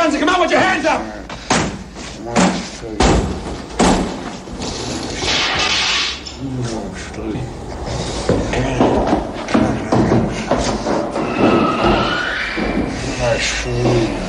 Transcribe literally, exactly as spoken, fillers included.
guns and come out with your hands up! Nice food.